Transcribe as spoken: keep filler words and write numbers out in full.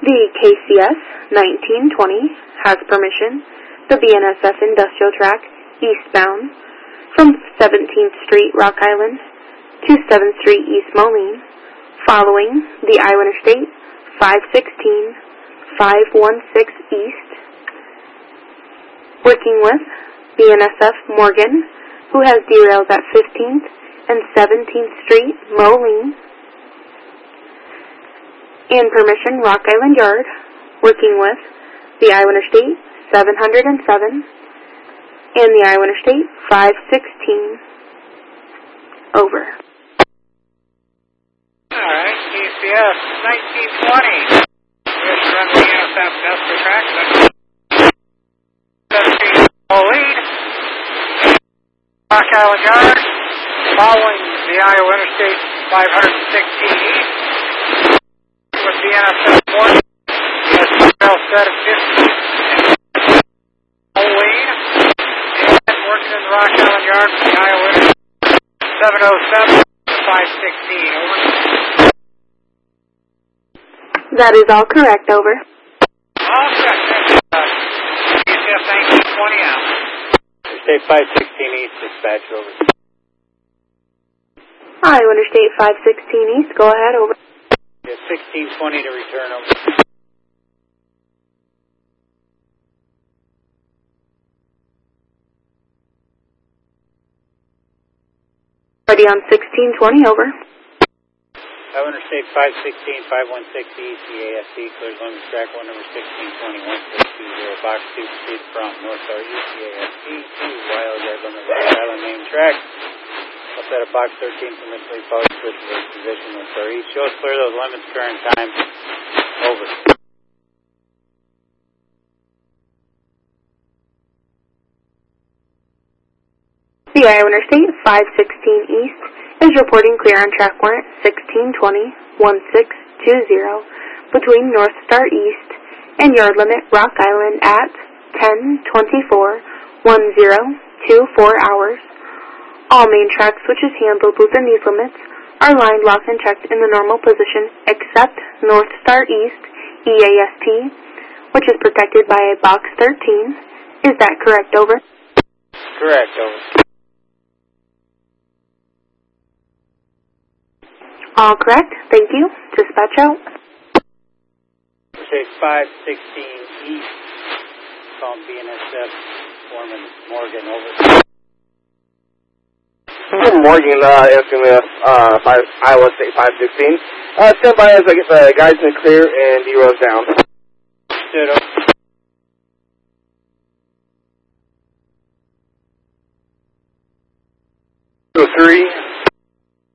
The K C S nineteen twenty has permission, the B N S F Industrial Track eastbound from seventeenth Street, Rock Island to seventh Street East Moline, following the Iowa Interstate five sixteen, five sixteen East, working with B N S F Morgan, who has derailed at fifteenth and seventeenth Street, Moline, and permission Rock Island Yard, working with the Iowa Interstate seven oh seven and the Iowa Interstate five sixteen. Over. Alright, K C S nineteen twenty. Here's the run B N S F Industrial Track. seventeen Moline. Rock Island Yard, following the Iowa Interstate five sixteen East, with B N S F Morgan, has rail set at fifteen, Moline, and working in the Rock Island Yard for the Iowa Interstate seven oh seven, five sixteen, over. That is all correct, over. All correct, uh, K C S nineteen twenty out. Interstate five sixteen East, dispatch, over. Iowa Interstate five sixteen East, go ahead, over. Yeah, sixteen twenty to return, over. Ready on sixteen twenty, over. Iowa Interstate five sixteen, five sixteen East, E A S C, clears limits track one number sixteen twenty, one six two zero, box two, proceed from North Star East, E A S C, two, Wild Yard limit, Rock Island main track. I'll set up box thirteen, permissively power switch to position North Star East. Show us clear those limits, current time, over. The Iowa Interstate five sixteen East is reporting clear on track warrant sixteen twenty, one six two zero between North Star East and yard limit Rock Island at ten twenty-four, ten twenty-four hours. All main track switches handled within these limits are lined, locked, and checked in the normal position except North Star East, E A S T, which is protected by a box thirteen. Is that correct, over? Correct, over. All correct. Thank you. Dispatch out. Interstate five sixteen East, calling B N S F Foreman Morgan, over. Morgan, uh, S M F, uh, five, Iowa State five sixteen. Uh, stand by as I get the guys in the clear and D-Rose down. Stood over. Three.